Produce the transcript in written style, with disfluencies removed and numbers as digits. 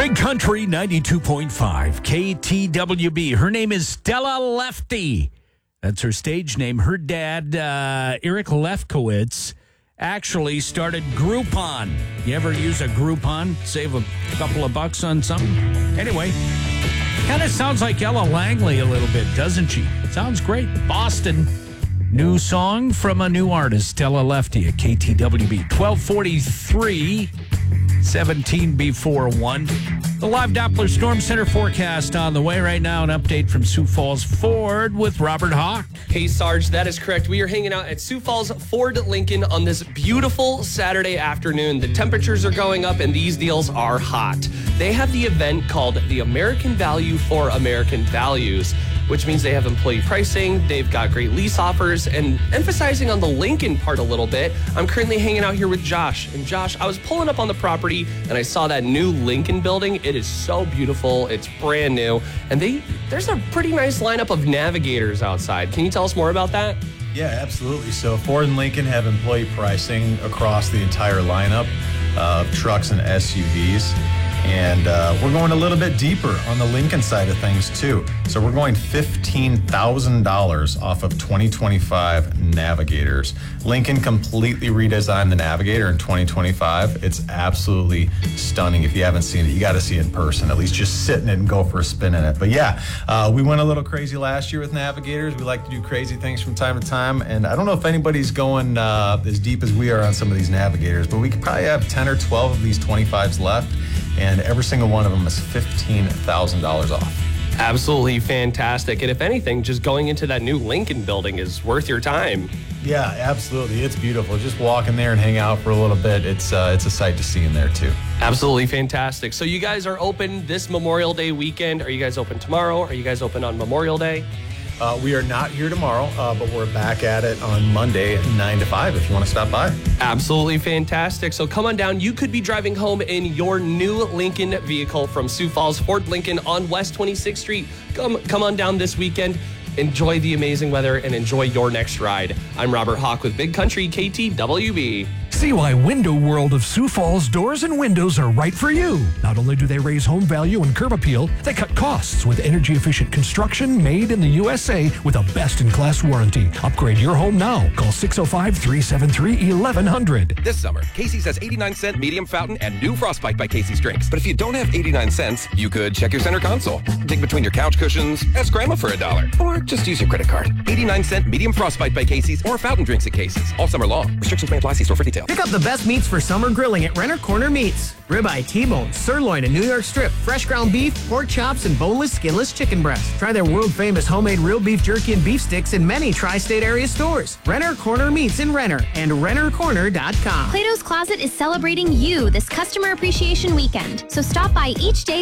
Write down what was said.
Big Country 92.5 KTWB. Her name is Stella Lefty. That's her stage name. Her dad, Eric Lefkowitz, actually started Groupon. You ever use a Groupon? Save a couple of bucks on something? Anyway, kind of sounds like Ella Langley a little bit, doesn't she? Sounds great. Boston. New song from a new artist, Stella Lefty at KTWB. 1243, 17 before 1. The live Doppler Storm Center forecast on the way right now. An update from Sioux Falls Ford with Robert Hawk. Hey, Sarge, that is correct. We are hanging out at Sioux Falls Ford Lincoln on this beautiful Saturday afternoon. The temperatures are going up and these deals are hot. They have the event called the American Value for American Values, which means they have employee pricing, they've got great lease offers, and emphasizing on the Lincoln part a little bit, I'm currently hanging out here with Josh. And Josh, I was pulling up on the property and I saw that new Lincoln building. It is so beautiful, it's brand new, and there's a pretty nice lineup of Navigators outside. Can you tell us more about that? Yeah, absolutely. So Ford and Lincoln have employee pricing across the entire lineup of trucks and SUVs. And we're going a little bit deeper on the Lincoln side of things, too. So we're going $15,000 off of 2025 Navigators. Lincoln completely redesigned the Navigator in 2025. It's absolutely stunning. If you haven't seen it, you got to see it in person. At least just sit in it and go for a spin in it. But yeah, we went a little crazy last year with Navigators. We like to do crazy things from time to time. And I don't know if anybody's going as deep as we are on some of these Navigators, but we could probably have 10 or 12 of these 25s left. And every single one of them is $15,000 off. Absolutely fantastic. And if anything, just going into that new Lincoln building is worth your time. Yeah, absolutely. It's beautiful. Just walk in there and hang out for a little bit. It's a sight to see in there, too. Absolutely fantastic. So you guys are open this Memorial Day weekend. Are you guys open tomorrow? Are you guys open on Memorial Day? We are not here tomorrow, but we're back at it on Monday, 9 to 5, if you want to stop by. Absolutely fantastic. So come on down. You could be driving home in your new Lincoln vehicle from Sioux Falls Ford Lincoln on West 26th Street. Come on down this weekend. Enjoy the amazing weather and enjoy your next ride. I'm Robert Hawk with Big Country KTWB. See why Window World of Sioux Falls Doors and Windows are right for you. Not only do they raise home value and curb appeal, they cut costs with energy-efficient construction made in the USA with a best-in-class warranty. Upgrade your home now. Call 605-373-1100. This summer, Casey's has 89-cent medium fountain and new Frostbite by Casey's drinks. But if you don't have 89 cents, you could check your center console, dig between your couch cushions, ask Grandma for $1, or just use your credit card. 89-cent medium Frostbite by Casey's or fountain drinks at Casey's. All summer long. Restrictions may apply. See store for details. Pick up the best meats for summer grilling at Renner Corner Meats. Ribeye, T-bone, sirloin, and New York strip, fresh ground beef, pork chops, and boneless, skinless chicken breast. Try their world-famous homemade real beef jerky and beef sticks in many tri-state area stores. Renner Corner Meats in Renner and rennercorner.com. Plato's Closet is celebrating you this customer appreciation weekend. So stop by each day